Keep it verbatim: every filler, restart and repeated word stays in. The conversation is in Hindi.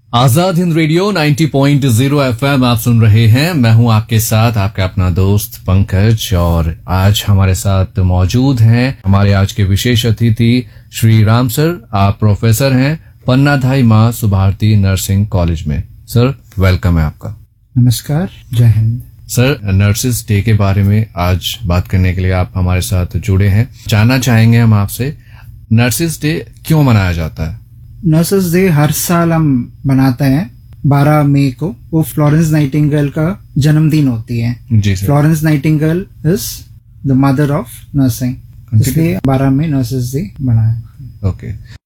आजाद हिंद रेडियो नब्बे पॉइंट ज़ीरो एफएम आप सुन रहे हैं। मैं हूं आपके साथ आपका अपना दोस्त पंकज, और आज हमारे साथ मौजूद हैं हमारे आज के विशेष अतिथि श्री राम सर। आप प्रोफेसर हैं पन्नाधाई मां सुभारती नर्सिंग कॉलेज में। सर, वेलकम है आपका। नमस्कार, जय हिंद। सर, नर्सेस डे के बारे में आज बात करने के लिए आप हमारे साथ जुड़े हैं। जानना चाहेंगे हम आपसे, नर्सेस डे क्यों मनाया जाता है? नर्सेस डे हर साल हम मनाते हैं बारह मई को। वो फ्लोरेंस नाइटिंगेल का जन्मदिन होती है। जी sir. Florence Nightingale is the mother of nursing, इसलिए बारह मई नर्सेस डे मनाया। ओके।